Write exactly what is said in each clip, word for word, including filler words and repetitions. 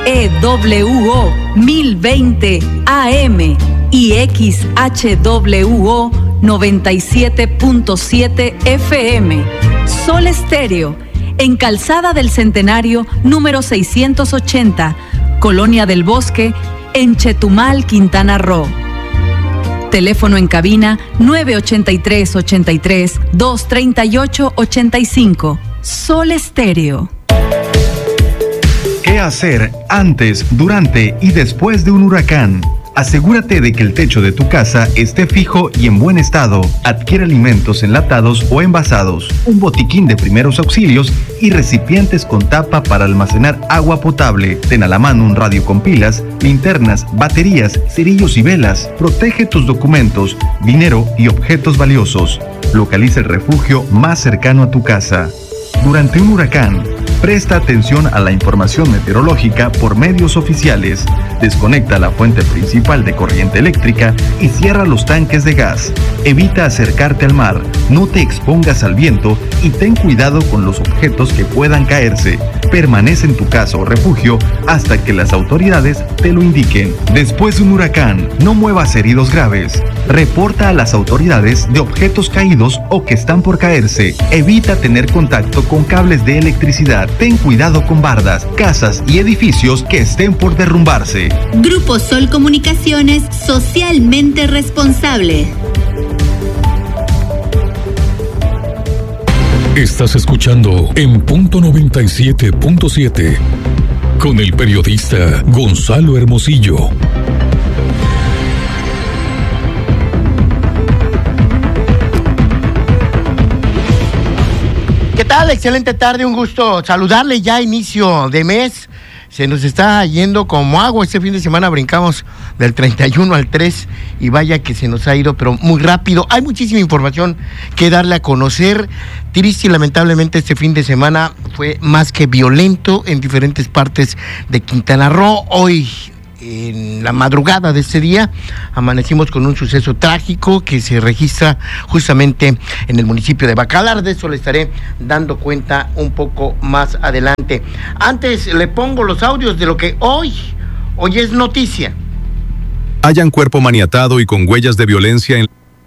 E W O mil veinte A M y X H W O noventa y siete punto siete F M. Sol Estéreo, en Calzada del Centenario, número seiscientos ochenta, Colonia del Bosque, en Chetumal, Quintana Roo. Teléfono en cabina nueve ochenta y tres, ochenta y tres, dos treinta y ocho, ochenta y cinco. Sol Estéreo. ¿Qué hacer antes, durante y después de un huracán? Asegúrate de que el techo de tu casa esté fijo y en buen estado. Adquiere alimentos enlatados o envasados, un botiquín de primeros auxilios y recipientes con tapa para almacenar agua potable. Ten a la mano un radio con pilas, linternas, baterías, cerillos y velas. Protege tus documentos, dinero y objetos valiosos. Localiza el refugio más cercano a tu casa. Durante un huracán, presta atención a la información meteorológica por medios oficiales. Desconecta la fuente principal de corriente eléctrica y cierra los tanques de gas. Evita acercarte al mar, no te expongas al viento y ten cuidado con los objetos que puedan caerse. Permanece en tu casa o refugio hasta que las autoridades te lo indiquen. Después de un huracán, no muevas heridos graves. Reporta a las autoridades de objetos caídos o que están por caerse. Evita tener contacto con cables de electricidad. Ten cuidado con bardas, casas y edificios que estén por derrumbarse. Grupo Sol Comunicaciones, socialmente responsable. Estás escuchando en punto noventa y siete punto siete con el periodista Gonzalo Hermosillo. ¿Qué tal? Excelente tarde, un gusto saludarle, ya inicio de mes. Se nos está yendo como agua. Este fin de semana brincamos del treinta y uno al tres y vaya que se nos ha ido, pero muy rápido. Hay muchísima información que darle a conocer. Triste y lamentablemente este fin de semana fue más que violento en diferentes partes de Quintana Roo. Hoy, en la madrugada de este día, amanecimos con un suceso trágico que se registra justamente en el municipio de Bacalar. De eso le estaré dando cuenta un poco más adelante. Antes le pongo los audios de lo que hoy, hoy es noticia. Hallan cuerpo maniatado y con huellas de violencia en...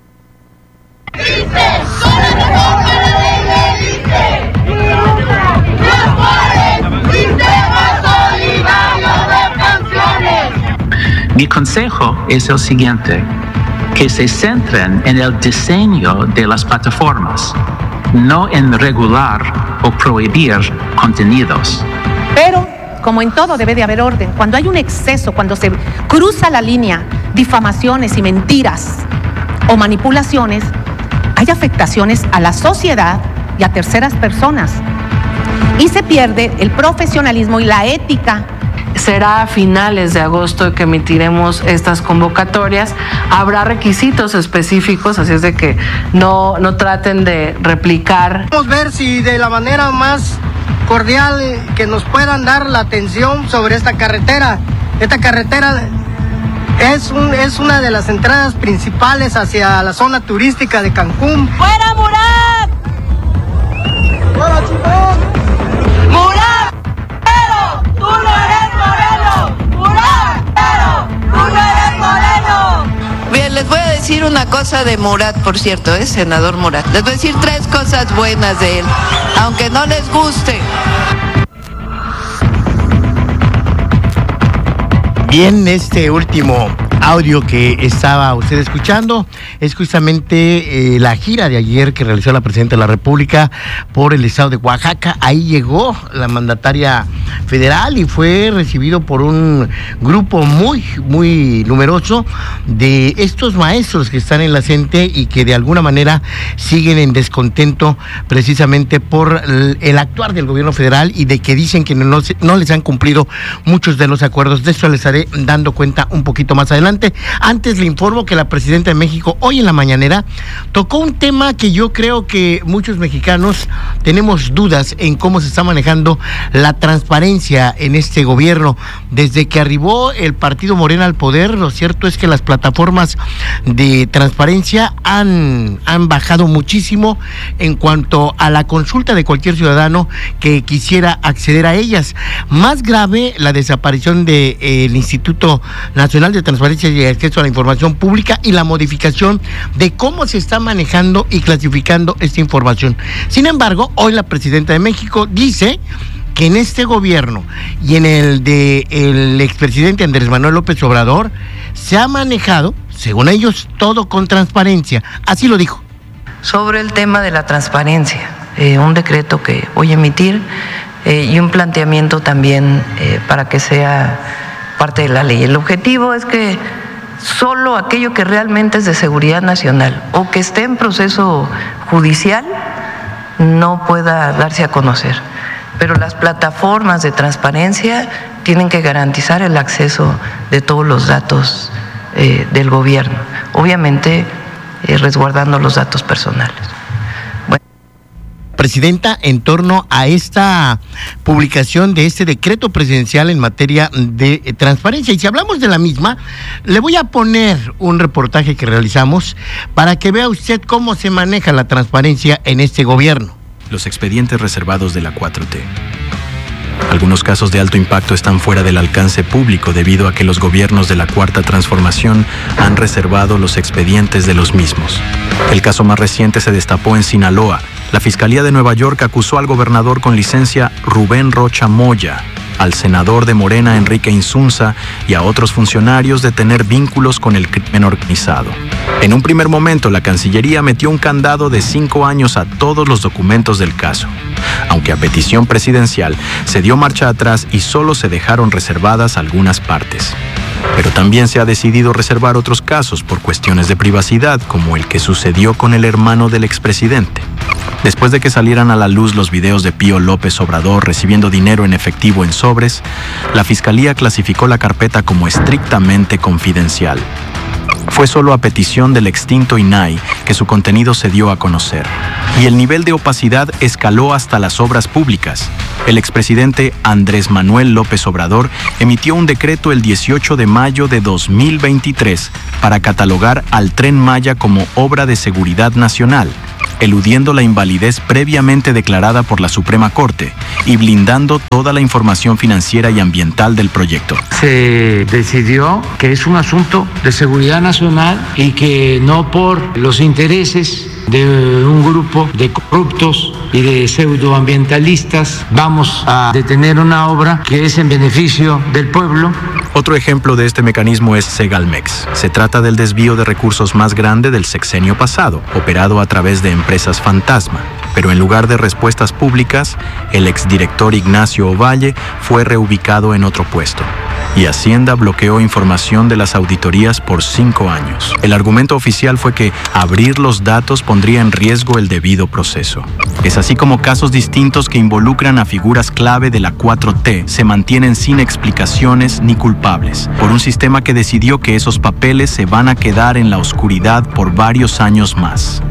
Mi consejo es el siguiente, que se centren en el diseño de las plataformas, no en regular o prohibir contenidos. Pero, como en todo, debe de haber orden. Cuando hay un exceso, cuando se cruza la línea, difamaciones y mentiras o manipulaciones, hay afectaciones a la sociedad y a terceras personas. Y se pierde el profesionalismo y la ética. Será a finales de agosto que emitiremos estas convocatorias. Habrá requisitos específicos, así es de que no, no traten de replicar. Vamos a ver si de la manera más cordial que nos puedan dar la atención sobre esta carretera. Esta carretera es, un, es una de las entradas principales hacia la zona turística de Cancún. ¡Fuera Murat! ¡Fuera Chimón! ¡Murat! ¡Pero tú no eres Moreno! ¡Murat! ¡Pero tú no eres Moreno! Bien, les voy a decir una cosa de Murat, por cierto, ¿eh? Senador Murat. Les voy a decir tres cosas buenas de él, aunque no les guste. Bien, este último audio que estaba usted escuchando es justamente eh, la gira de ayer que realizó la Presidenta de la República por el estado de Oaxaca. Ahí llegó la mandataria federal y fue recibido por un grupo muy, muy numeroso de estos maestros que están en la C E N T E y que de alguna manera siguen en descontento precisamente por el, el actuar del gobierno federal y de que dicen que no, no les han cumplido muchos de los acuerdos. De eso les estaré dando cuenta un poquito más adelante. interesante. Antes le informo que la presidenta de México hoy en la mañanera tocó un tema que yo creo que muchos mexicanos tenemos dudas en cómo se está manejando la transparencia en este gobierno. Desde que arribó el partido Morena al poder, lo cierto es que las plataformas de transparencia han, han bajado muchísimo en cuanto a la consulta de cualquier ciudadano que quisiera acceder a ellas. Más grave, la desaparición del de, eh, Instituto Nacional de Transparencia y Acceso a la Información Pública y la modificación de cómo se está manejando y clasificando esta información. Sin embargo, hoy la presidenta de México dice que en este gobierno y en el de el expresidente Andrés Manuel López Obrador se ha manejado, según ellos, todo con transparencia. Así lo dijo. Sobre el tema de la transparencia, eh, un decreto que voy a emitir eh, y un planteamiento también eh, para que sea parte de la ley. El objetivo es que solo aquello que realmente es de seguridad nacional o que esté en proceso judicial no pueda darse a conocer. Pero las plataformas de transparencia tienen que garantizar el acceso de todos los datos eh, del gobierno, obviamente eh, resguardando los datos personales. Bueno. Presidenta, en torno a esta publicación de este decreto presidencial en materia de transparencia. Y si hablamos de la misma, le voy a poner un reportaje que realizamos para que vea usted cómo se maneja la transparencia en este gobierno. Los expedientes reservados de la cuatro T. Algunos casos de alto impacto están fuera del alcance público debido a que los gobiernos de la Cuarta Transformación han reservado los expedientes de los mismos. El caso más reciente se destapó en Sinaloa. La Fiscalía de Nueva York acusó al gobernador con licencia Rubén Rocha Moya, al senador de Morena Enrique Insunza y a otros funcionarios de tener vínculos con el crimen organizado. En un primer momento, la Cancillería metió un candado de cinco años a todos los documentos del caso, aunque a petición presidencial se dio marcha atrás y solo se dejaron reservadas algunas partes. Pero también se ha decidido reservar otros casos por cuestiones de privacidad, como el que sucedió con el hermano del expresidente. Después de que salieran a la luz los videos de Pío López Obrador recibiendo dinero en efectivo en sobres, la Fiscalía clasificó la carpeta como estrictamente confidencial. Fue solo a petición del extinto I N A I que su contenido se dio a conocer. Y el nivel de opacidad escaló hasta las obras públicas. El expresidente Andrés Manuel López Obrador emitió un decreto el dieciocho de mayo de dos mil veintitrés para catalogar al Tren Maya como obra de seguridad nacional, eludiendo la invalidez previamente declarada por la Suprema Corte y blindando toda la información financiera y ambiental del proyecto. Se decidió que es un asunto de seguridad nacional y que no por los intereses de un grupo de corruptos y de pseudoambientalistas vamos a detener una obra que es en beneficio del pueblo. Otro ejemplo de este mecanismo es Segalmex. Se trata del desvío de recursos más grande del sexenio pasado, operado a través de empresas fantasma. Pero en lugar de respuestas públicas, el exdirector Ignacio Ovalle fue reubicado en otro puesto. Y Hacienda bloqueó información de las auditorías por cinco años. El argumento oficial fue que abrir los datos pondría en riesgo el debido proceso. Es así como casos distintos que involucran a figuras clave de la cuatro T se mantienen sin explicaciones ni culpables, por un sistema que decidió que esos papeles se van a quedar en la oscuridad por varios años más.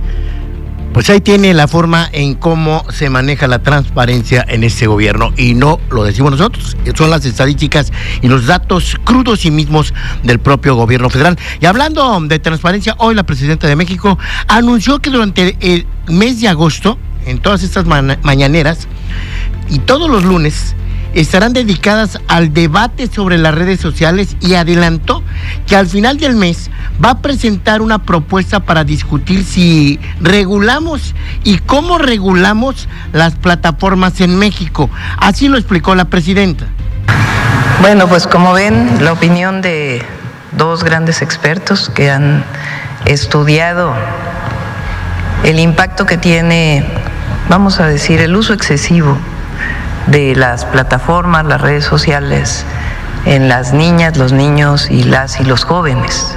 Pues ahí tiene la forma en cómo se maneja la transparencia en este gobierno, y no lo decimos nosotros, son las estadísticas y los datos crudos y mismos del propio gobierno federal. Y hablando de transparencia, hoy la presidenta de México anunció que durante el mes de agosto, en todas estas ma- mañaneras y todos los lunes, estarán dedicadas al debate sobre las redes sociales, y adelantó que al final del mes va a presentar una propuesta para discutir si regulamos y cómo regulamos las plataformas en México. Así lo explicó la presidenta. Bueno, pues como ven, la opinión de dos grandes expertos que han estudiado el impacto que tiene, vamos a decir, el uso excesivo de las plataformas, las redes sociales, en las niñas, los niños y las y los jóvenes.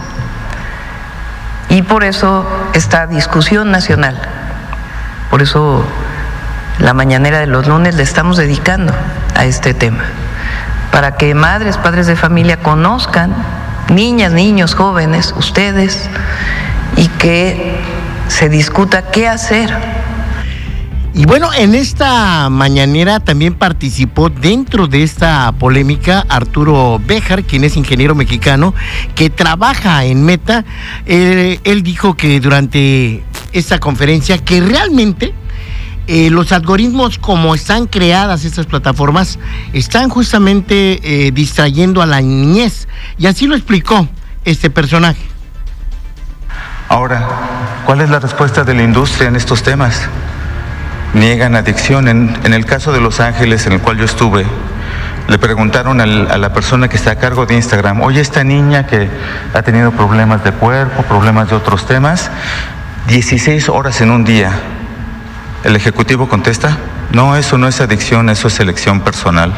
Y por eso esta discusión nacional, por eso la mañanera de los lunes le estamos dedicando a este tema, para que madres, padres de familia conozcan niñas, niños, jóvenes, ustedes, y que se discuta qué hacer. Y bueno, en esta mañanera también participó dentro de esta polémica Arturo Béjar, quien es ingeniero mexicano que trabaja en Meta. Eh, él dijo que durante esta conferencia que realmente eh, los algoritmos como están creadas estas plataformas están justamente eh, distrayendo a la niñez, y así lo explicó este personaje. Ahora, ¿cuál es la respuesta de la industria en estos temas? Niegan adicción. En, en el caso de Los Ángeles, en el cual yo estuve, le preguntaron al, a la persona que está a cargo de Instagram: oye, esta niña que ha tenido problemas de cuerpo, problemas de otros temas, dieciséis horas en un día. El ejecutivo contesta: no, eso no es adicción, eso es elección personal.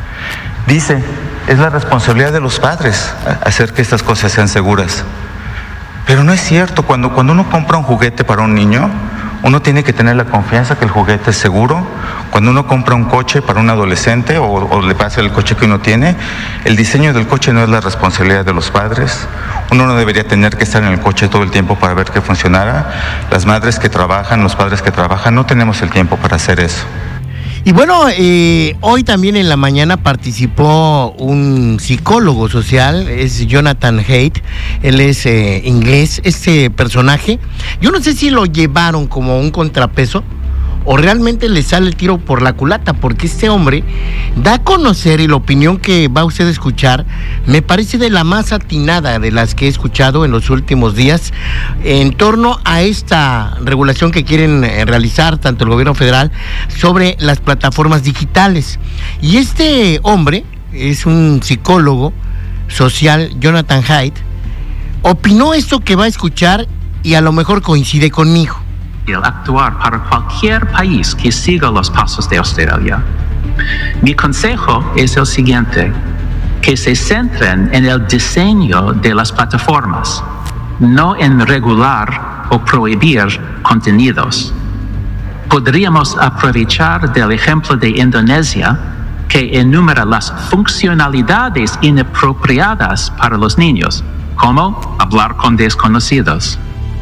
Dice: es la responsabilidad de los padres hacer que estas cosas sean seguras. Pero no es cierto. Cuando, cuando uno compra un juguete para un niño, uno tiene que tener la confianza que el juguete es seguro. Cuando uno compra un coche para un adolescente o, o le pasa el coche que uno tiene, el diseño del coche no es la responsabilidad de los padres. Uno no debería tener que estar en el coche todo el tiempo para ver que funcionara. Las madres que trabajan, los padres que trabajan, no tenemos el tiempo para hacer eso. Y bueno, eh, hoy también en la mañana participó un psicólogo social, es Jonathan Haidt. Él es eh, inglés. Este personaje, yo no sé si lo llevaron como un contrapeso o realmente le sale el tiro por la culata, porque este hombre da a conocer, y la opinión que va usted a escuchar me parece de la más atinada de las que he escuchado en los últimos días en torno a esta regulación que quieren realizar tanto el gobierno federal sobre las plataformas digitales. Y este hombre es un psicólogo social, Jonathan Haidt, opinó esto que va a escuchar y a lo mejor coincide conmigo. Actuar para cualquier país que siga los pasos de Australia. Mi consejo es el siguiente: que se centren en el diseño de las plataformas, no en regular o prohibir contenidos. Podríamos aprovechar del ejemplo de Indonesia, que enumera las funcionalidades inapropiadas para los niños, como hablar con desconocidos.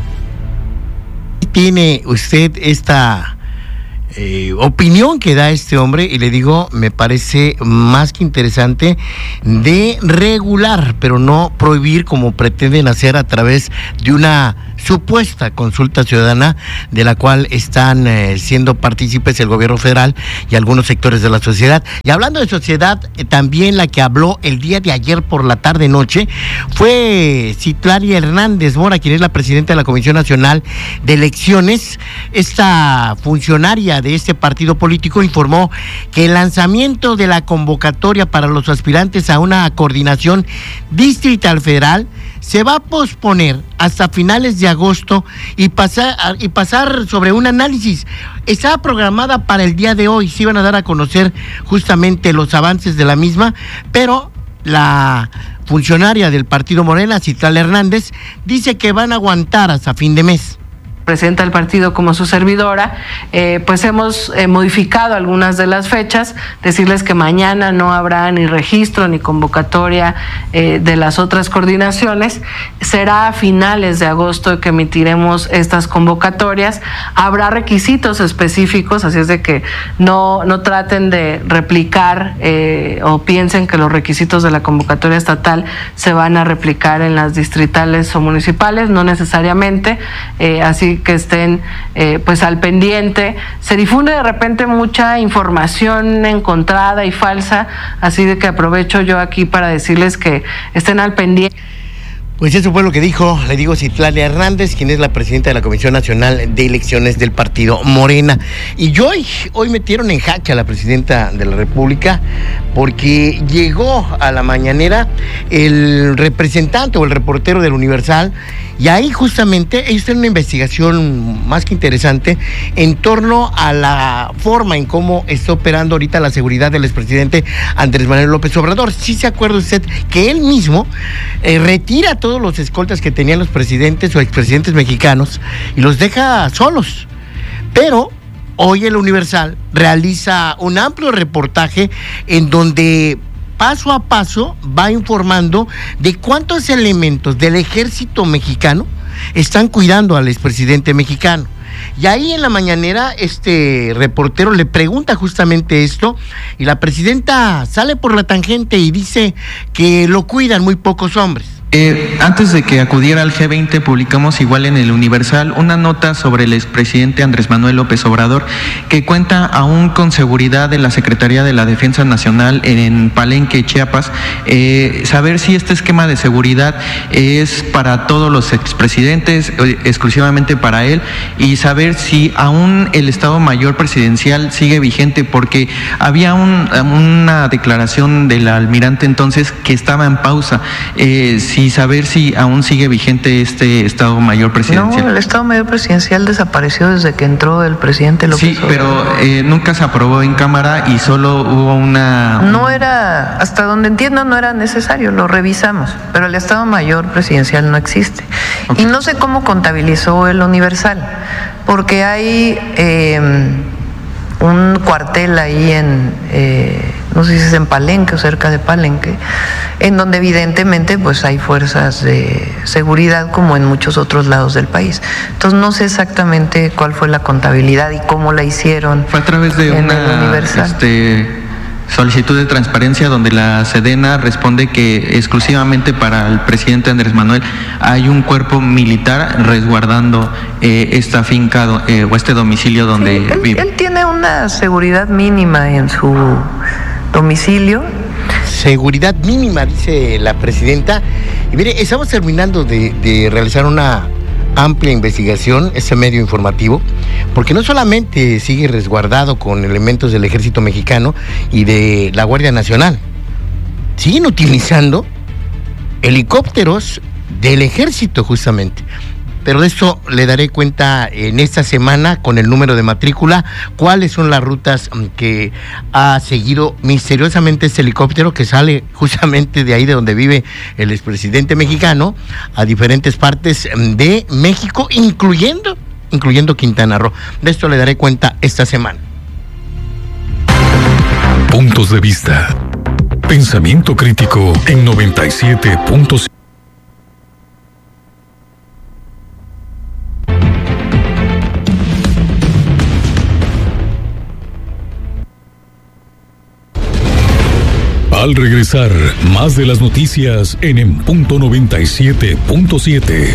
Tiene usted esta eh, opinión que da este hombre, y le digo, me parece más que interesante, de regular, pero no prohibir como pretenden hacer a través de una supuesta consulta ciudadana de la cual están eh, siendo partícipes el gobierno federal y algunos sectores de la sociedad. Y hablando de sociedad, eh, también la que habló el día de ayer por la tarde noche fue Citlali Hernández Mora, quien es la presidenta de la Comisión Nacional de Elecciones. Esta funcionaria de este partido político informó que el lanzamiento de la convocatoria para los aspirantes a una coordinación distrital federal se va a posponer hasta finales de agosto y pasar, y pasar sobre un análisis. Estaba programada para el día de hoy, se iban a dar a conocer justamente los avances de la misma, pero la funcionaria del partido Morena, Citlali Hernández, dice que van a aguantar hasta fin de mes. Presenta el partido como su servidora, eh, pues hemos eh, modificado algunas de las fechas, decirles que mañana no habrá ni registro ni convocatoria eh, de las otras coordinaciones, será a finales de agosto que emitiremos estas convocatorias, habrá requisitos específicos, así es de que no, no traten de replicar eh, o piensen que los requisitos de la convocatoria estatal se van a replicar en las distritales o municipales, no necesariamente, eh, así que estén eh, pues al pendiente. Se difunde de repente mucha información encontrada y falsa, así de que aprovecho yo aquí para decirles que estén al pendiente. Pues eso fue lo que dijo, le digo, Citlali Hernández, quien es la presidenta de la Comisión Nacional de Elecciones del partido Morena. Y hoy, hoy metieron en jaque a la presidenta de la República porque llegó a la mañanera el representante o el reportero del Universal, y ahí justamente ellos tienen una investigación más que interesante en torno a la forma en cómo está operando ahorita la seguridad del expresidente Andrés Manuel López Obrador. ¿Sí se acuerda usted que él mismo eh, retira todos los escoltas que tenían los presidentes o expresidentes mexicanos y los deja solos? Pero hoy el Universal realiza un amplio reportaje en donde paso a paso va informando de cuántos elementos del ejército mexicano están cuidando al expresidente mexicano. Y ahí en la mañanera este reportero le pregunta justamente esto y la presidenta sale por la tangente y dice que lo cuidan muy pocos hombres. Eh, antes de que acudiera al G veinte, publicamos igual en el Universal una nota sobre el expresidente Andrés Manuel López Obrador, que cuenta aún con seguridad de la Secretaría de la Defensa Nacional en Palenque, Chiapas. Eh, saber si este esquema de seguridad es para todos los expresidentes, exclusivamente para él, y saber si aún el Estado Mayor Presidencial sigue vigente, porque había un, una declaración del almirante entonces que estaba en pausa. Eh, y saber si aún sigue vigente este Estado Mayor Presidencial. No, el Estado Mayor Presidencial desapareció desde que entró el presidente López Sí, Obrador. pero eh, nunca se aprobó en Cámara y solo hubo una... No era, hasta donde entiendo, no era necesario, lo revisamos, pero el Estado Mayor Presidencial no existe. Okay. Y no sé cómo contabilizó el Universal, porque hay eh, un cuartel ahí en... Eh, no sé si es en Palenque o cerca de Palenque, en donde evidentemente pues hay fuerzas de seguridad como en muchos otros lados del país. Entonces no sé exactamente cuál fue la contabilidad y cómo la hicieron. Fue a través de una este, solicitud de transparencia donde la Sedena responde que exclusivamente para el presidente Andrés Manuel hay un cuerpo militar resguardando eh, esta finca eh, o este domicilio donde sí, él, vive. Él tiene una seguridad mínima en su domicilio. Seguridad mínima, dice la presidenta. Y mire, estamos terminando de, de realizar una amplia investigación, ese medio informativo, porque no solamente sigue resguardado con elementos del Ejército Mexicano y de la Guardia Nacional, siguen utilizando helicópteros del Ejército justamente. Pero de esto le daré cuenta en esta semana con el número de matrícula, cuáles son las rutas que ha seguido misteriosamente este helicóptero que sale justamente de ahí de donde vive el expresidente mexicano a diferentes partes de México, incluyendo, incluyendo Quintana Roo. De esto le daré cuenta esta semana. Puntos de vista. Pensamiento crítico en noventa y siete punto siete. Al regresar, más de las noticias en En Punto noventa y siete punto siete.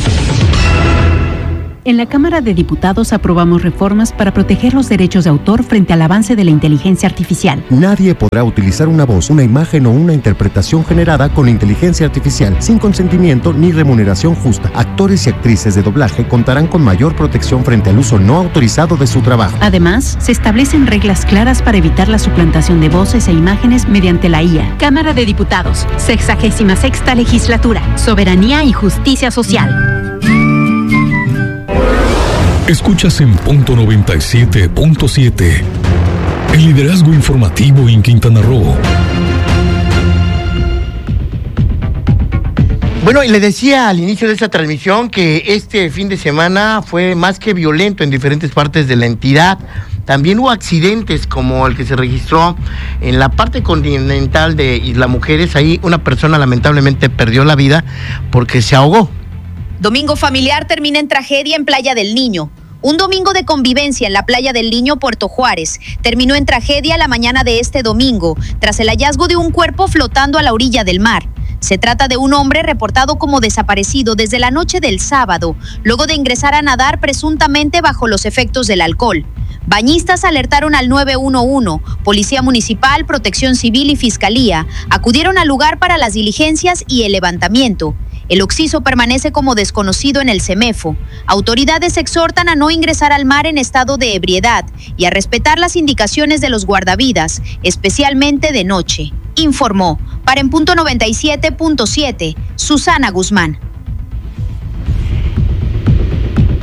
En la Cámara de Diputados aprobamos reformas para proteger los derechos de autor frente al avance de la inteligencia artificial. Nadie podrá utilizar una voz, una imagen o una interpretación generada con inteligencia artificial sin consentimiento ni remuneración justa. Actores y actrices de doblaje contarán con mayor protección frente al uso no autorizado de su trabajo. Además, se establecen reglas claras para evitar la suplantación de voces e imágenes mediante la I A. Cámara de Diputados, sexagésima sexta legislatura, soberanía y justicia social. Escuchas en Punto noventa y siete punto siete. El liderazgo informativo en Quintana Roo. Bueno, y le decía al inicio de esta transmisión que este fin de semana fue más que violento en diferentes partes de la entidad. También hubo accidentes como el que se registró en la parte continental de Isla Mujeres. Ahí una persona lamentablemente perdió la vida porque se ahogó. Domingo familiar termina en tragedia en Playa del Niño. Un domingo de convivencia en la Playa del Niño, Puerto Juárez, terminó en tragedia la mañana de este domingo, tras el hallazgo de un cuerpo flotando a la orilla del mar. Se trata de un hombre reportado como desaparecido desde la noche del sábado, luego de ingresar a nadar presuntamente bajo los efectos del alcohol. Bañistas alertaron al nueve uno uno, Policía Municipal, Protección Civil y Fiscalía acudieron al lugar para las diligencias y el levantamiento. El occiso permanece como desconocido en el CEMEFO. Autoridades exhortan a no ingresar al mar en estado de ebriedad y a respetar las indicaciones de los guardavidas, especialmente de noche. Informó para En Punto noventa y siete punto siete, Susana Guzmán.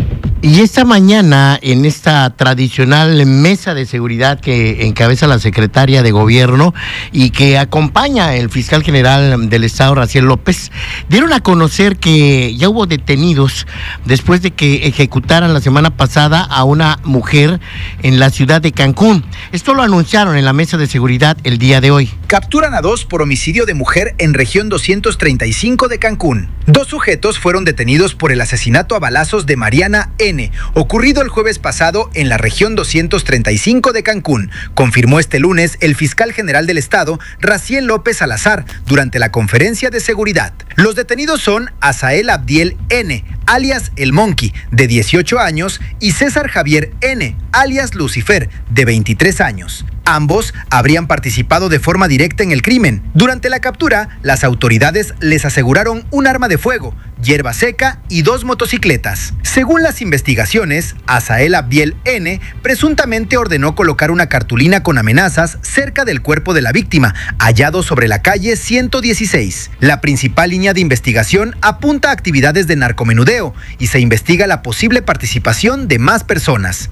Y esta mañana, en esta tradicional mesa de seguridad que encabeza la secretaria de Gobierno y que acompaña el fiscal general del Estado, Raciel López, dieron a conocer que ya hubo detenidos después de que ejecutaran la semana pasada a una mujer en la ciudad de Cancún. Esto lo anunciaron en la mesa de seguridad el día de hoy. Capturan a dos por homicidio de mujer en región doscientos treinta y cinco de Cancún. Dos sujetos fueron detenidos por el asesinato a balazos de Mariana N., ocurrido el jueves pasado en la región doscientos treinta y cinco de Cancún, confirmó este lunes el fiscal general del Estado, Raciel López Salazar, durante la conferencia de seguridad. Los detenidos son Asael Abdiel N., alias El Monkey, de dieciocho años, y César Javier N., alias Lucifer, de veintitrés años. Ambos habrían participado de forma directa en el crimen. Durante la captura, las autoridades les aseguraron un arma de fuego, hierba seca y dos motocicletas. Según las investigaciones, Asael Abdiel N. presuntamente ordenó colocar una cartulina con amenazas cerca del cuerpo de la víctima, hallado sobre la calle ciento dieciséis. La principal línea de investigación apunta a actividades de narcomenudeo y se investiga la posible participación de más personas.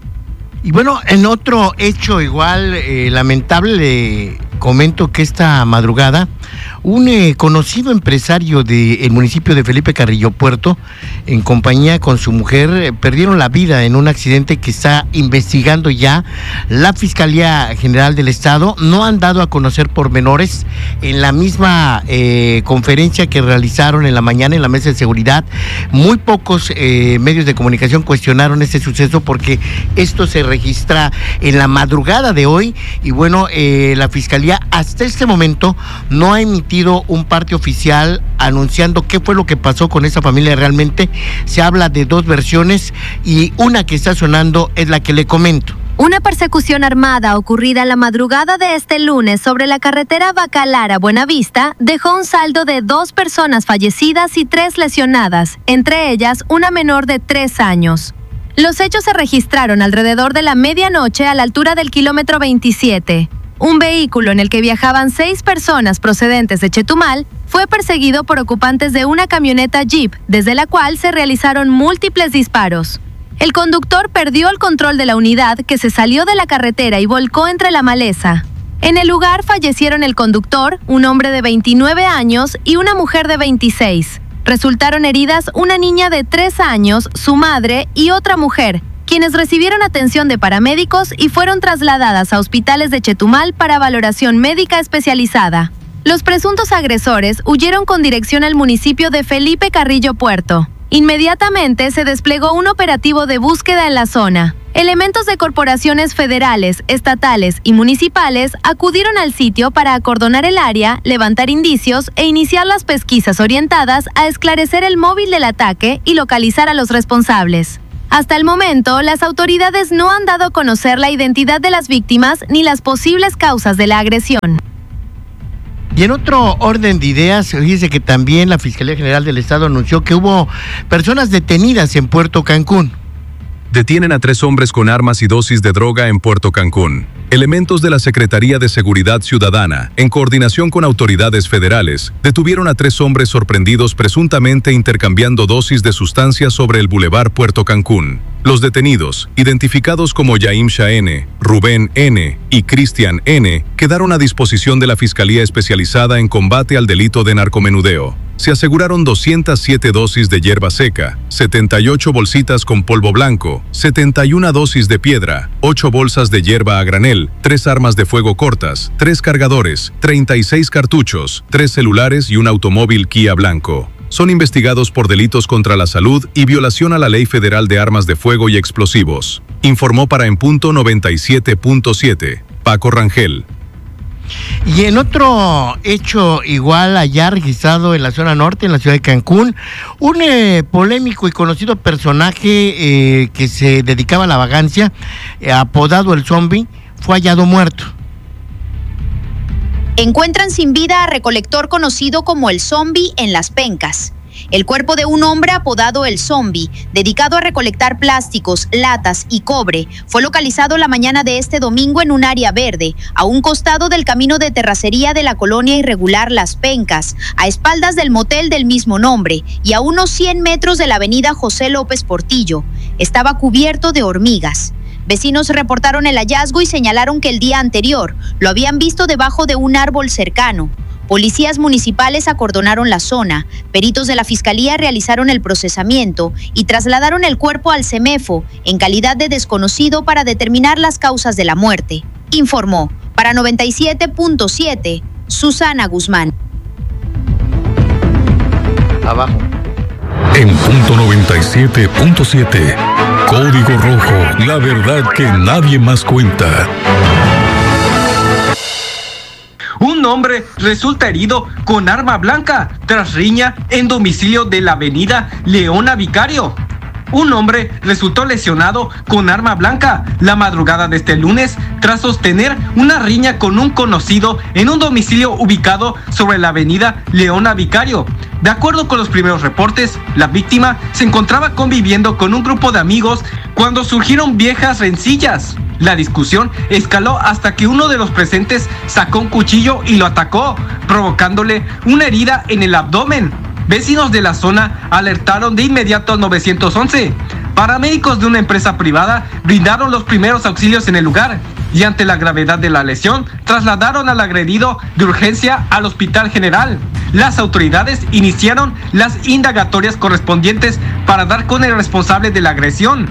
Y bueno, en otro hecho igual eh, lamentable, le comento que esta madrugada un eh, conocido empresario del municipio de Felipe Carrillo Puerto, en compañía con su mujer, eh, perdieron la vida en un accidente que está investigando ya la Fiscalía General del Estado. No han dado a conocer pormenores. En la misma eh, conferencia que realizaron en la mañana en la mesa de seguridad, muy pocos eh, medios de comunicación cuestionaron este suceso porque esto se registra en la madrugada de hoy y bueno, eh, la Fiscalía hasta este momento no ha emitido un parte oficial anunciando qué fue lo que pasó con esa familia realmente. Se habla de dos versiones y una que está sonando es la que le comento. Una persecución armada ocurrida la madrugada de este lunes sobre la carretera Bacalara-Buenavista dejó un saldo de dos personas fallecidas y tres lesionadas, entre ellas una menor de tres años. Los hechos se registraron alrededor de la medianoche a la altura del kilómetro veintisiete. Un vehículo en el que viajaban seis personas procedentes de Chetumal fue perseguido por ocupantes de una camioneta Jeep, desde la cual se realizaron múltiples disparos. El conductor perdió el control de la unidad, que se salió de la carretera y volcó entre la maleza. En el lugar fallecieron el conductor, un hombre de veintinueve años y una mujer de veintiséis. Resultaron heridas una niña de tres años, su madre y otra mujer, quienes recibieron atención de paramédicos y fueron trasladadas a hospitales de Chetumal para valoración médica especializada. Los presuntos agresores huyeron con dirección al municipio de Felipe Carrillo Puerto. Inmediatamente se desplegó un operativo de búsqueda en la zona. Elementos de corporaciones federales, estatales y municipales acudieron al sitio para acordonar el área, levantar indicios e iniciar las pesquisas orientadas a esclarecer el móvil del ataque y localizar a los responsables. Hasta el momento, las autoridades no han dado a conocer la identidad de las víctimas ni las posibles causas de la agresión. Y en otro orden de ideas, fíjese que también la Fiscalía General del Estado anunció que hubo personas detenidas en Puerto Cancún. Detienen a tres hombres con armas y dosis de droga en Puerto Cancún. Elementos de la Secretaría de Seguridad Ciudadana, en coordinación con autoridades federales, detuvieron a tres hombres sorprendidos presuntamente intercambiando dosis de sustancias sobre el Boulevard Puerto Cancún. Los detenidos, identificados como Yaimsha N., Rubén N. y Cristian N., quedaron a disposición de la Fiscalía Especializada en Combate al Delito de Narcomenudeo. Se aseguraron doscientas siete dosis de hierba seca, setenta y ocho bolsitas con polvo blanco, setenta y una dosis de piedra, ocho bolsas de hierba a granel, tres armas de fuego cortas, tres cargadores, treinta y seis cartuchos, tres celulares y un automóvil Kia blanco. Son investigados por delitos contra la salud y violación a la Ley Federal de Armas de Fuego y Explosivos. Informó para En Punto noventa y siete punto siete, Paco Rangel. Y en otro hecho igual allá registrado en la zona norte, en la ciudad de Cancún, un eh, polémico y conocido personaje eh, que se dedicaba a la vagancia, eh, apodado el Zombie, fue hallado muerto. Encuentran sin vida a recolector conocido como el Zombie en Las Pencas. El cuerpo de un hombre apodado el Zombie, dedicado a recolectar plásticos, latas y cobre, fue localizado la mañana de este domingo en un área verde, a un costado del camino de terracería de la colonia irregular Las Pencas, a espaldas del motel del mismo nombre y a unos cien metros de la avenida José López Portillo. estaba cubierto de hormigas. Vecinos reportaron el hallazgo y señalaron que el día anterior lo habían visto debajo de un árbol cercano. Policías municipales acordonaron la zona, peritos de la Fiscalía realizaron el procesamiento y trasladaron el cuerpo al CEMEFO en calidad de desconocido para determinar las causas de la muerte. Informó para noventa y siete punto siete Susana Guzmán. Abajo. En punto noventa y siete punto siete, Código Rojo, la verdad que nadie más cuenta. Un hombre resulta herido con arma blanca tras riña en domicilio de la avenida Leona Vicario. Un hombre resultó lesionado con arma blanca la madrugada de este lunes tras sostener una riña con un conocido en un domicilio ubicado sobre la avenida Leona Vicario. De acuerdo con los primeros reportes, la víctima se encontraba conviviendo con un grupo de amigos cuando surgieron viejas rencillas. La discusión escaló hasta que uno de los presentes sacó un cuchillo y lo atacó, provocándole una herida en el abdomen. Vecinos de la zona alertaron de inmediato al nueve once. Paramédicos de una empresa privada brindaron los primeros auxilios en el lugar y ante la gravedad de la lesión trasladaron al agredido de urgencia al Hospital General. Las autoridades iniciaron las indagatorias correspondientes para dar con el responsable de la agresión.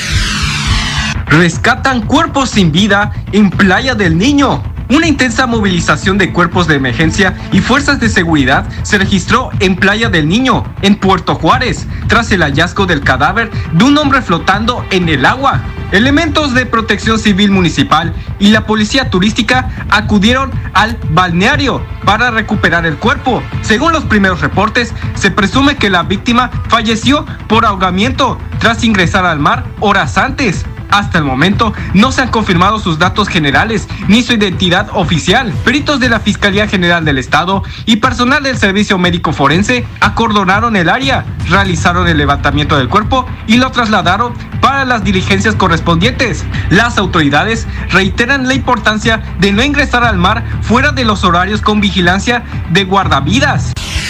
Rescatan cuerpos sin vida en Playa del Niño. Una intensa movilización de cuerpos de emergencia y fuerzas de seguridad se registró en Playa del Niño, en Puerto Juárez, tras el hallazgo del cadáver de un hombre flotando en el agua. Elementos de Protección Civil Municipal y la Policía Turística acudieron al balneario para recuperar el cuerpo. Según los primeros reportes, se presume que la víctima falleció por ahogamiento tras ingresar al mar horas antes. Hasta el momento no se han confirmado sus datos generales ni su identidad oficial. Peritos de la Fiscalía General del Estado y personal del Servicio Médico Forense acordonaron el área, realizaron el levantamiento del cuerpo y lo trasladaron para las diligencias correspondientes. Las autoridades reiteran la importancia de no ingresar al mar fuera de los horarios con vigilancia de guardavidas.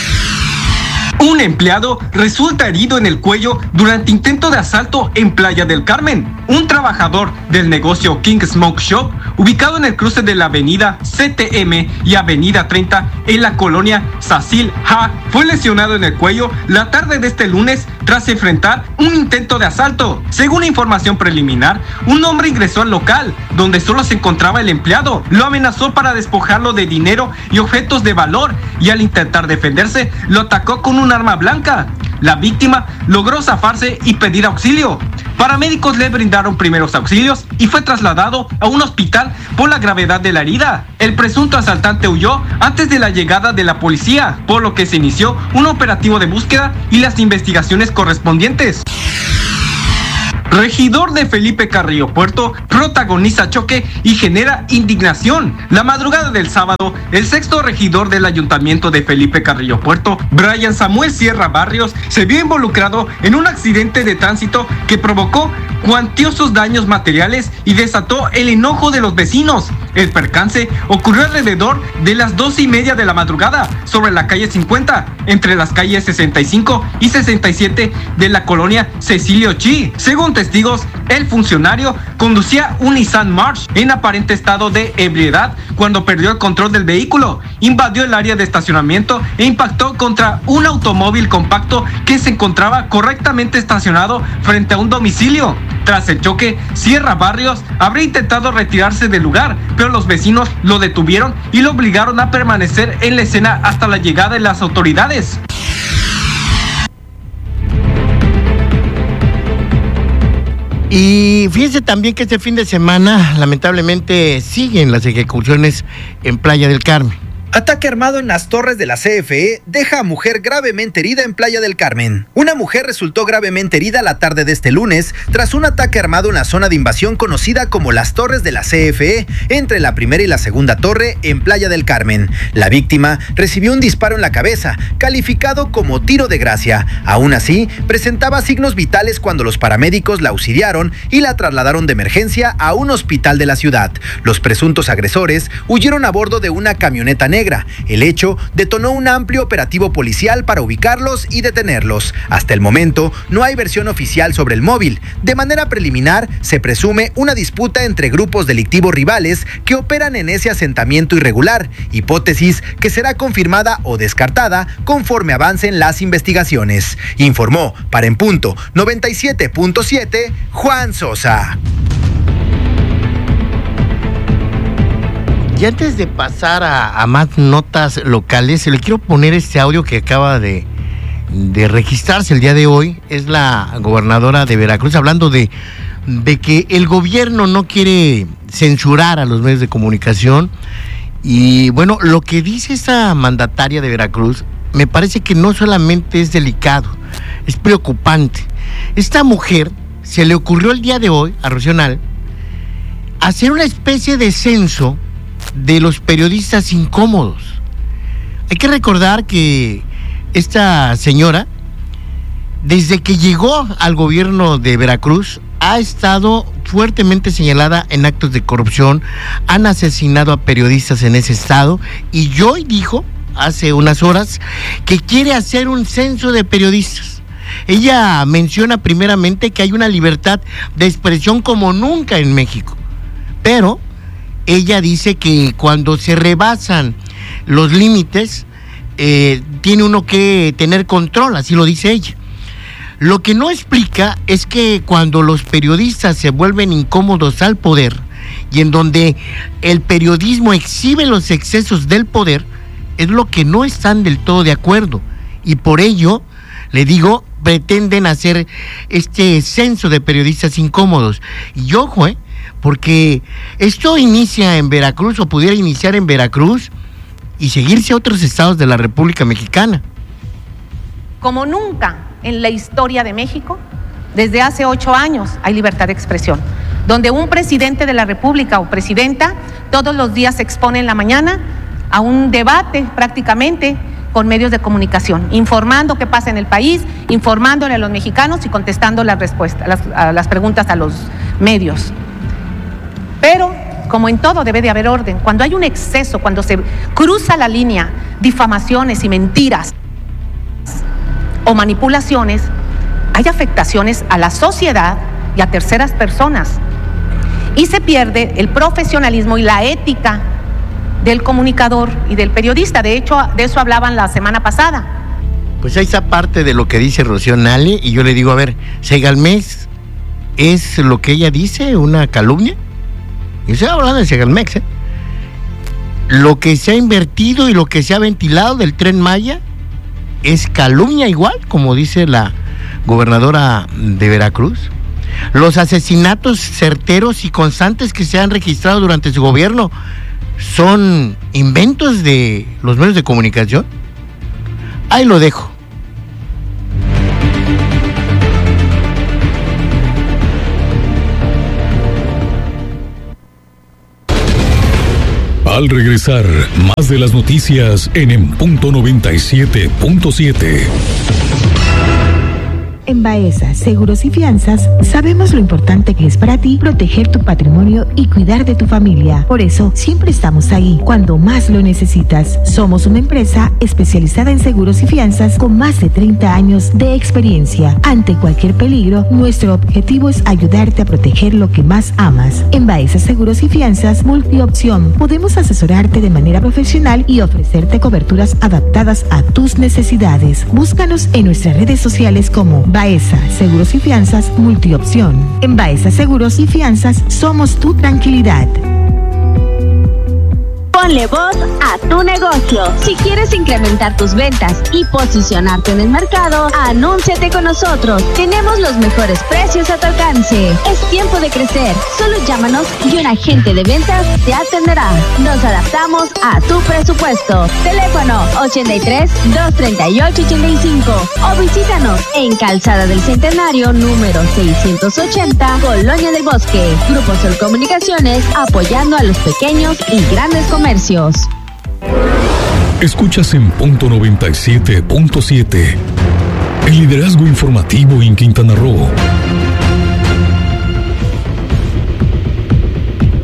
Un empleado resulta herido en el cuello durante intento de asalto en Playa del Carmen. Un trabajador del negocio King Smoke Shop, ubicado en el cruce de la avenida C T M y avenida treinta en la colonia Sacil Ha, fue lesionado en el cuello la tarde de este lunes tras enfrentar un intento de asalto. Según información preliminar, un hombre ingresó al local donde solo se encontraba el empleado, lo amenazó para despojarlo de dinero y objetos de valor y al intentar defenderse lo atacó con un arma blanca. La víctima logró zafarse y pedir auxilio. Paramédicos le brindaron primeros auxilios y fue trasladado a un hospital por la gravedad de la herida. El presunto asaltante huyó antes de la llegada de la policía, por lo que se inició un operativo de búsqueda y las investigaciones correspondientes. Regidor de Felipe Carrillo Puerto protagoniza choque y genera indignación. La madrugada del sábado, el sexto regidor del Ayuntamiento de Felipe Carrillo Puerto, Brian Samuel Sierra Barrios, se vio involucrado en un accidente de tránsito que provocó cuantiosos daños materiales y desató el enojo de los vecinos. El percance ocurrió alrededor de las doce y media de la madrugada sobre la calle cincuenta, entre las calles sesenta y cinco y sesenta y siete de la colonia Cecilio Chi. Según testigos, el funcionario conducía un Nissan March en aparente estado de ebriedad cuando perdió el control del vehículo, invadió el área de estacionamiento e impactó contra un automóvil compacto que se encontraba correctamente estacionado frente a un domicilio. Tras el choque, Sierra Barrios habría intentado retirarse del lugar, pero los vecinos lo detuvieron y lo obligaron a permanecer en la escena hasta la llegada de las autoridades. Y fíjense también que este fin de semana, lamentablemente, siguen las ejecuciones en Playa del Carmen. Ataque armado en las torres de la C F E deja a mujer gravemente herida en Playa del Carmen. Una mujer resultó gravemente herida la tarde de este lunes tras un ataque armado en la zona de invasión conocida como las torres de la C F E, entre la primera y la segunda torre en Playa del Carmen. La víctima recibió un disparo en la cabeza, calificado como tiro de gracia. Aún así, presentaba signos vitales cuando los paramédicos la auxiliaron y la trasladaron de emergencia a un hospital de la ciudad. Los presuntos agresores huyeron a bordo de una camioneta negra negra. El hecho detonó un amplio operativo policial para ubicarlos y detenerlos. Hasta el momento no hay versión oficial sobre el móvil. De manera preliminar se presume una disputa entre grupos delictivos rivales que operan en ese asentamiento irregular, hipótesis que será confirmada o descartada conforme avancen las investigaciones. Informó para En Punto noventa y siete punto siete Juan Sosa. Y antes de pasar a, a más notas locales, le quiero poner este audio que acaba de, de registrarse el día de hoy. Es la gobernadora de Veracruz hablando de, de que el gobierno no quiere censurar a los medios de comunicación. Y bueno, lo que dice esta mandataria de Veracruz me parece que no solamente es delicado, es preocupante. Esta mujer se le ocurrió el día de hoy a Rocío Nale hacer una especie de censo de los periodistas incómodos. Hay que recordar que esta señora, desde que llegó al gobierno de Veracruz, ha estado fuertemente señalada en actos de corrupción, han asesinado a periodistas en ese estado, y hoy dijo, hace unas horas, que quiere hacer un censo de periodistas. Ella menciona primeramente que hay una libertad de expresión como nunca en México, pero ella dice que cuando se rebasan los límites, eh, tiene uno que tener control, así lo dice ella. Lo que no explica es que cuando los periodistas se vuelven incómodos al poder y en donde el periodismo exhibe los excesos del poder, es lo que no están del todo de acuerdo. Y por ello, le digo, pretenden hacer este censo de periodistas incómodos. Y ojo, eh, porque esto inicia en Veracruz o pudiera iniciar en Veracruz y seguirse a otros estados de la República Mexicana. Como nunca en la historia de México, desde hace ocho años hay libertad de expresión, donde un presidente de la República o presidenta todos los días se expone en la mañana a un debate prácticamente con medios de comunicación, informando qué pasa en el país, informándole a los mexicanos y contestando las respuestas, las, a las preguntas a los medios. Pero, como en todo, debe de haber orden. Cuando hay un exceso, cuando se cruza la línea, difamaciones y mentiras o manipulaciones, hay afectaciones a la sociedad y a terceras personas. Y se pierde el profesionalismo y la ética del comunicador y del periodista. De hecho, de eso hablaban la semana pasada. Pues ahí está parte de lo que dice Rocío Nale, y yo le digo, a ver, Segalmex, ¿es lo que ella dice una calumnia? Y estoy hablando de Segalmex, ¿eh? Lo que se ha invertido y lo que se ha ventilado del Tren Maya es calumnia igual, como dice la gobernadora de Veracruz. Los asesinatos certeros y constantes que se han registrado durante su gobierno son inventos de los medios de comunicación. Ahí lo dejo. Al regresar, más de las noticias en En Punto noventa y siete punto siete. En Baeza Seguros y Fianzas sabemos lo importante que es para ti proteger tu patrimonio y cuidar de tu familia. Por eso siempre estamos ahí cuando más lo necesitas. Somos una empresa especializada en seguros y fianzas con más de treinta años de experiencia. Ante cualquier peligro, nuestro objetivo es ayudarte a proteger lo que más amas. En Baeza Seguros y Fianzas Multiopción podemos asesorarte de manera profesional y ofrecerte coberturas adaptadas a tus necesidades. Búscanos en nuestras redes sociales como Baeza Seguros y Fianzas Multiopción. En Baeza Seguros y Fianzas somos tu tranquilidad. Ponle voz a tu negocio. Si quieres incrementar tus ventas y posicionarte en el mercado, anúnciate con nosotros. Tenemos los mejores precios a tu alcance. Es tiempo de crecer. Solo llámanos y un agente de ventas te atenderá. Nos adaptamos a tu presupuesto. Teléfono ochenta y tres, doscientos treinta y ocho, ochenta y cinco o visítanos en Calzada del Centenario número seiscientos ochenta, Colonia del Bosque. Grupo Sol Comunicaciones, apoyando a los pequeños y grandes comercios. Escuchas En Punto noventa y siete punto siete. El liderazgo informativo en Quintana Roo.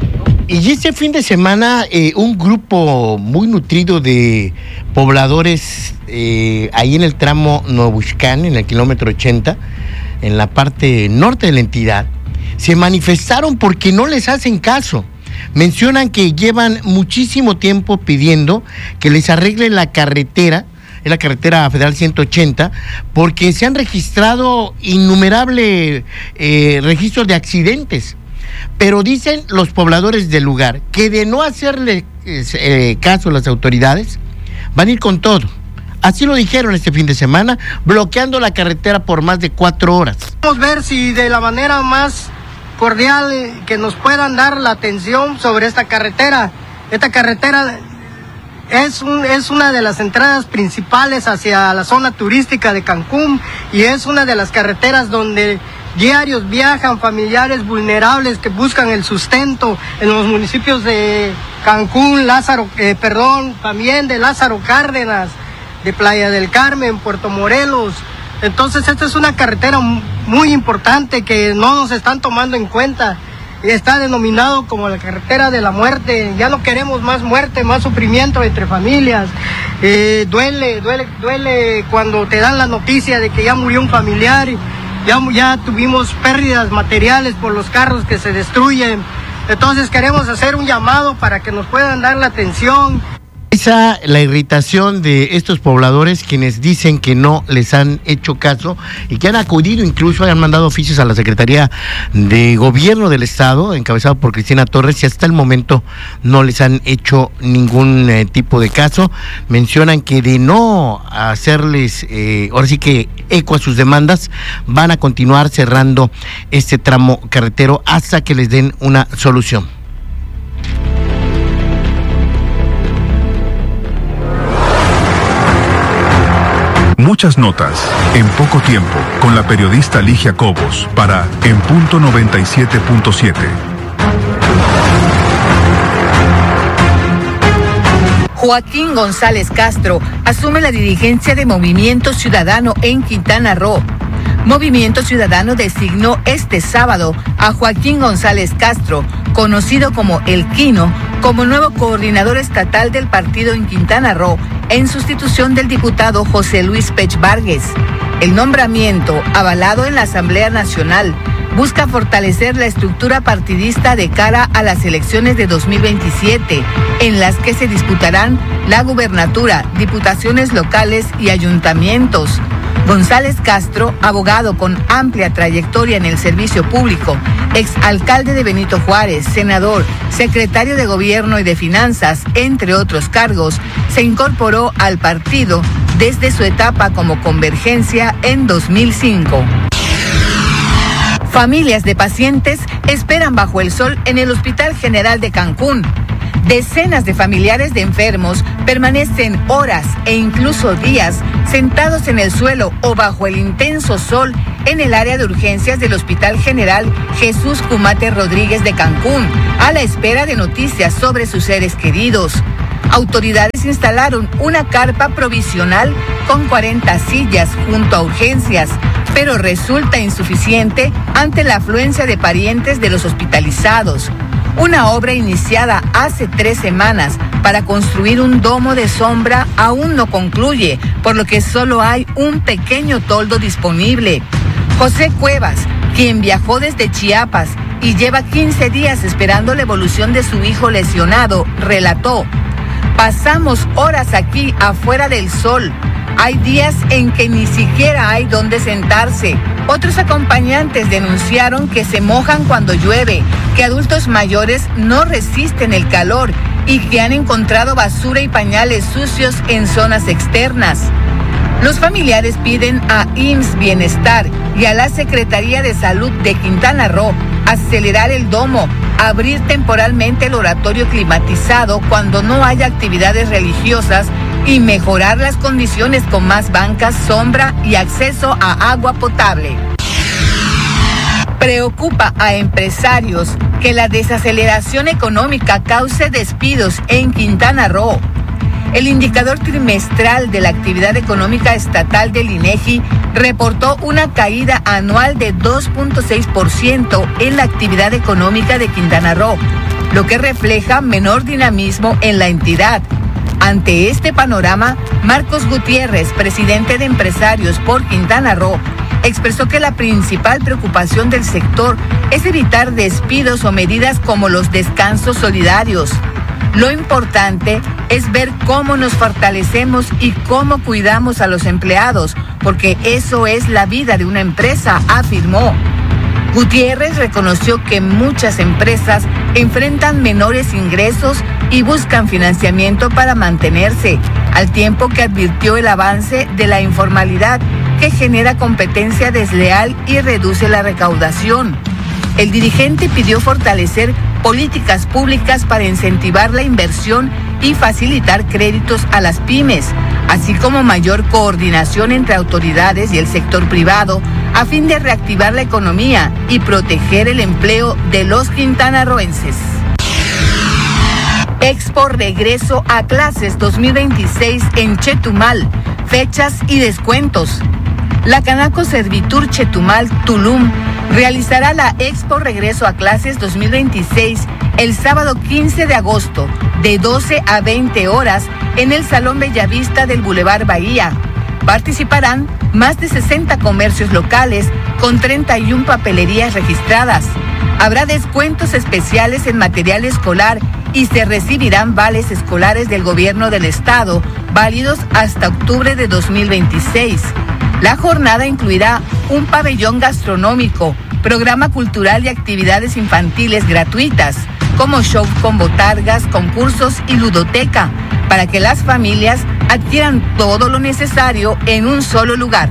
Y este fin de semana eh, un grupo muy nutrido de pobladores eh, ahí en el tramo Novuixcán, en el kilómetro ochenta, en la parte norte de la entidad, se manifestaron porque no les hacen caso. Mencionan que llevan muchísimo tiempo pidiendo que les arreglen la carretera, es la carretera federal ciento ochenta, porque se han registrado innumerables eh, registros de accidentes. Pero dicen los pobladores del lugar que de no hacerle eh, caso a las autoridades, van a ir con todo. Así lo dijeron este fin de semana, bloqueando la carretera por más de cuatro horas. Vamos a ver si de la manera más cordial eh, que nos puedan dar la atención sobre esta carretera. Esta carretera es, un, es una de las entradas principales hacia la zona turística de Cancún y es una de las carreteras donde diarios viajan familiares vulnerables que buscan el sustento en los municipios de Cancún, Lázaro, eh, perdón, también de Lázaro Cárdenas, de Playa del Carmen, Puerto Morelos. Entonces esta es una carretera muy importante que no nos están tomando en cuenta. Está denominado como la carretera de la muerte. Ya no queremos más muerte, más sufrimiento entre familias. Eh, duele, duele, duele cuando te dan la noticia de que ya murió un familiar. Ya, ya tuvimos pérdidas materiales por los carros que se destruyen. Entonces queremos hacer un llamado para que nos puedan dar la atención. Esa la irritación de estos pobladores, quienes dicen que no les han hecho caso y que han acudido, incluso han mandado oficios a la Secretaría de Gobierno del Estado, encabezado por Cristina Torres, y hasta el momento no les han hecho ningún eh, tipo de caso. Mencionan que de no hacerles, eh, ahora sí que eco a sus demandas, van a continuar cerrando este tramo carretero hasta que les den una solución. Muchas notas, en poco tiempo, con la periodista Ligia Cobos, para En Punto noventa y siete punto siete. Joaquín González Castro asume la dirigencia de Movimiento Ciudadano en Quintana Roo. Movimiento Ciudadano designó este sábado a Joaquín González Castro, conocido como El Quino, como nuevo coordinador estatal del partido en Quintana Roo, en sustitución del diputado José Luis Pech Vargas. El nombramiento, avalado en la Asamblea Nacional, busca fortalecer la estructura partidista de cara a las elecciones de dos mil veintisiete, en las que se disputarán la gubernatura, diputaciones locales y ayuntamientos. González Castro, abogado con amplia trayectoria en el servicio público, exalcalde de Benito Juárez, senador, secretario de Gobierno y de Finanzas, entre otros cargos, se incorporó al partido desde su etapa como Convergencia en dos mil cinco. Familias de pacientes esperan bajo el sol en el Hospital General de Cancún. Decenas de familiares de enfermos permanecen horas e incluso días sentados en el suelo o bajo el intenso sol en el área de urgencias del Hospital General Jesús Cumate Rodríguez de Cancún, a la espera de noticias sobre sus seres queridos. Autoridades instalaron una carpa provisional con cuarenta sillas junto a urgencias, pero resulta insuficiente ante la afluencia de parientes de los hospitalizados. Una obra iniciada hace tres semanas para construir un domo de sombra aún no concluye, por lo que solo hay un pequeño toldo disponible. José Cuevas, quien viajó desde Chiapas y lleva quince días esperando la evolución de su hijo lesionado, relató: pasamos horas aquí afuera del sol. Hay días en que ni siquiera hay dónde sentarse. Otros acompañantes denunciaron que se mojan cuando llueve, que adultos mayores no resisten el calor y que han encontrado basura y pañales sucios en zonas externas. Los familiares piden a I M S S Bienestar y a la Secretaría de Salud de Quintana Roo acelerar el domo, abrir temporalmente el oratorio climatizado cuando no haya actividades religiosas y mejorar las condiciones con más bancas, sombra y acceso a agua potable. Preocupa a empresarios que la desaceleración económica cause despidos en Quintana Roo. El indicador trimestral de la actividad económica estatal del INEGI reportó una caída anual de dos punto seis por ciento en la actividad económica de Quintana Roo, lo que refleja menor dinamismo en la entidad. Ante este panorama, Marcos Gutiérrez, presidente de Empresarios por Quintana Roo, expresó que la principal preocupación del sector es evitar despidos o medidas como los descansos solidarios. Lo importante es ver cómo nos fortalecemos y cómo cuidamos a los empleados, porque eso es la vida de una empresa, afirmó. Gutiérrez reconoció que muchas empresas enfrentan menores ingresos y buscan financiamiento para mantenerse, al tiempo que advirtió el avance de la informalidad que genera competencia desleal y reduce la recaudación. El dirigente pidió fortalecer políticas públicas para incentivar la inversión y facilitar créditos a las pymes, así como mayor coordinación entre autoridades y el sector privado a fin de reactivar la economía y proteger el empleo de los quintanarroenses. Expo Regreso a Clases dos mil veintiséis en Chetumal, fechas y descuentos. La Canaco Servitur Chetumal Tulum realizará la Expo Regreso a Clases dos mil veintiséis el sábado quince de agosto de doce a veinte horas en el Salón Bellavista del Boulevard Bahía. Participarán más de sesenta comercios locales con treinta y una papelerías registradas. Habrá descuentos especiales en material escolar y se recibirán vales escolares del gobierno del estado, válidos hasta octubre de dos mil veintiséis. La jornada incluirá un pabellón gastronómico, programa cultural y actividades infantiles gratuitas, como show con botargas, concursos y ludoteca, para que las familias adquieran todo lo necesario en un solo lugar.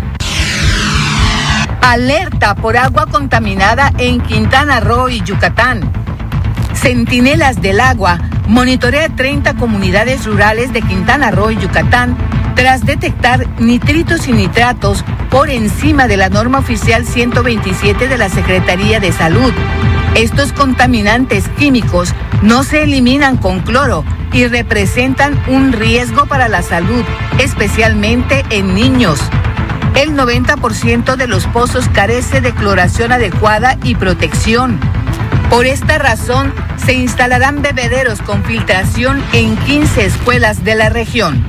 Alerta por agua contaminada en Quintana Roo y Yucatán. Centinelas del Agua monitorea treinta comunidades rurales de Quintana Roo y Yucatán tras detectar nitritos y nitratos por encima de la norma oficial ciento veintisiete de la Secretaría de Salud. Estos contaminantes químicos no se eliminan con cloro y representan un riesgo para la salud, especialmente en niños. El noventa por ciento de los pozos carece de cloración adecuada y protección. Por esta razón, se instalarán bebederos con filtración en quince escuelas de la región.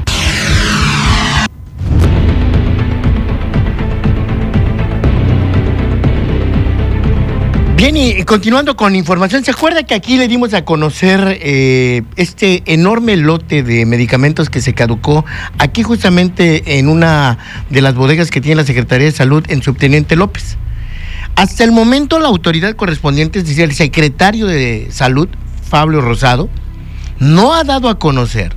Bien, y continuando con información, ¿se acuerda que aquí le dimos a conocer eh, este enorme lote de medicamentos que se caducó aquí justamente en una de las bodegas que tiene la Secretaría de Salud en Subteniente López? Hasta el momento la autoridad correspondiente, es decir, el secretario de Salud, Fabio Rosado, no ha dado a conocer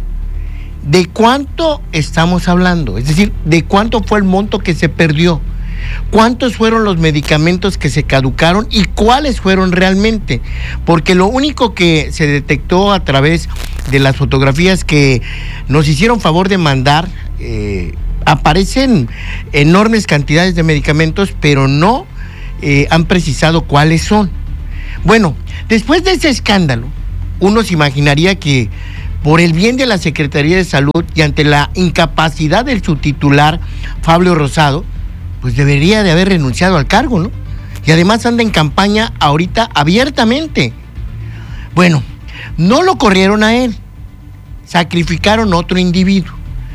de cuánto estamos hablando, es decir, de cuánto fue el monto que se perdió, cuántos fueron los medicamentos que se caducaron y cuáles fueron realmente, porque lo único que se detectó a través de las fotografías que nos hicieron favor de mandar, eh, aparecen enormes cantidades de medicamentos, pero no eh, han precisado cuáles son. Bueno, después de ese escándalo, uno se imaginaría que por el bien de la Secretaría de Salud y ante la incapacidad del subtitular Fabio Rosado, pues debería de haber renunciado al cargo, ¿no? Y además anda en campaña ahorita abiertamente. Bueno, no lo corrieron a él, sacrificaron a otro individuo.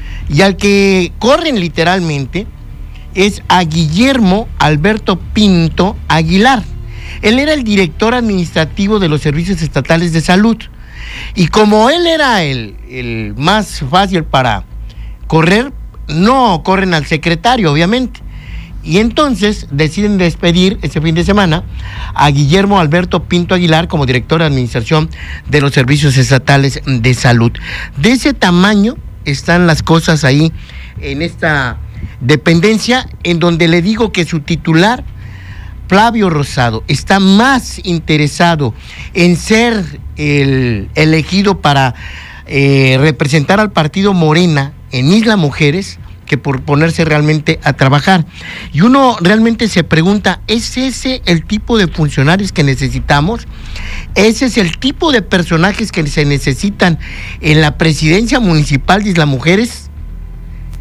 Y al que corren literalmente es a Guillermo Alberto Pinto Aguilar. Él era el director administrativo de los servicios estatales de salud. Y como él era el, el más fácil para correr, no corren al secretario, obviamente. Y entonces deciden despedir ese fin de semana a Guillermo Alberto Pinto Aguilar como director de administración de los servicios estatales de salud. De ese tamaño están las cosas ahí en esta dependencia, en donde le digo que su titular, Flavio Rosado, está más interesado en ser el elegido para eh, representar al partido Morena en Isla Mujeres que por ponerse realmente a trabajar. Y uno realmente se pregunta, ¿es ese el tipo de funcionarios que necesitamos? ¿Ese es el tipo de personajes que se necesitan en la presidencia municipal de Isla Mujeres?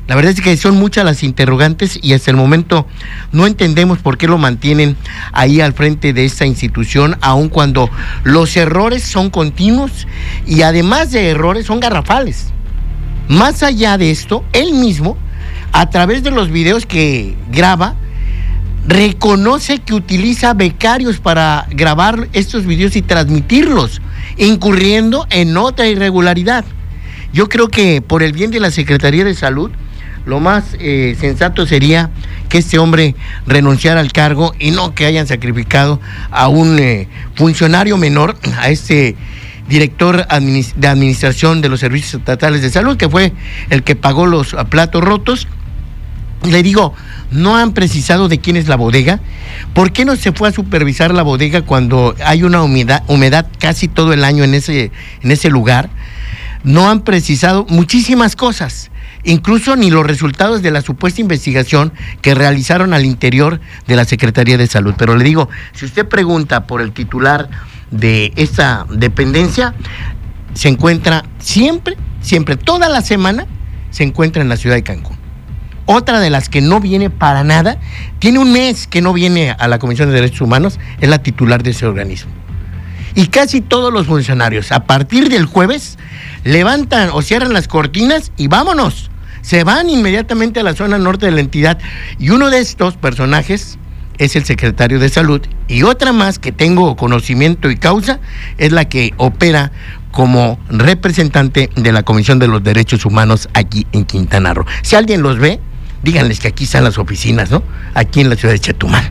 La verdad es que son muchas las interrogantes y hasta el momento no entendemos por qué lo mantienen ahí al frente de esta institución, aun cuando los errores son continuos y además de errores son garrafales. Más allá de esto, él mismo, a través de los videos que graba, reconoce que utiliza becarios para grabar estos videos y transmitirlos, incurriendo en otra irregularidad. Yo creo que por el bien de la Secretaría de Salud, lo más eh, sensato sería que este hombre renunciara al cargo y no que hayan sacrificado a un eh, funcionario menor, a este director administ- de administración de los servicios estatales de salud, que fue el que pagó los platos rotos. Le digo, no han precisado de quién es la bodega. ¿Por qué no se fue a supervisar la bodega cuando hay una humedad, humedad casi todo el año en ese, en ese lugar? No han precisado muchísimas cosas, incluso ni los resultados de la supuesta investigación que realizaron al interior de la Secretaría de Salud. Pero le digo, si usted pregunta por el titular de esta dependencia, se encuentra siempre, siempre, toda la semana, se encuentra en la ciudad de Cancún. Otra de las que no viene para nada, tiene un mes que no viene a la Comisión de Derechos Humanos, es la titular de ese organismo. Y casi todos los funcionarios, a partir del jueves, levantan o cierran las cortinas y vámonos. Se van inmediatamente a la zona norte de la entidad. Y uno de estos personajes es el secretario de Salud. Y otra más que tengo conocimiento y causa es la que opera como representante de la Comisión de los Derechos Humanos aquí en Quintana Roo. Si alguien los ve, díganles que aquí están las oficinas, ¿no? Aquí en la ciudad de Chetumal.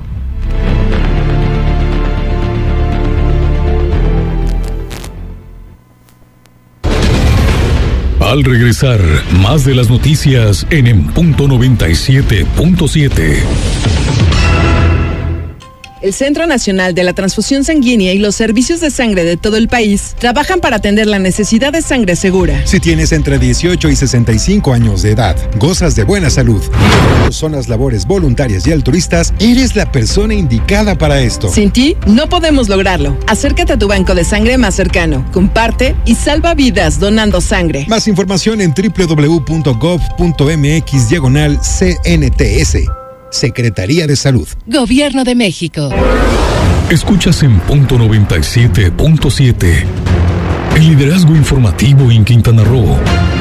Al regresar, más de las noticias en En Punto noventa y siete punto siete. El Centro Nacional de la Transfusión Sanguínea y los servicios de sangre de todo el país trabajan para atender la necesidad de sangre segura. Si tienes entre dieciocho y sesenta y cinco años de edad, gozas de buena salud, son las labores voluntarias y altruistas, eres la persona indicada para esto. Sin ti, no podemos lograrlo. Acércate a tu banco de sangre más cercano, comparte y salva vidas donando sangre. Más información en doble u doble u doble u punto gov punto eme equis diagonal C N T S. Secretaría de Salud. Gobierno de México. Escuchas en Punto noventa y siete punto siete. El liderazgo informativo en Quintana Roo.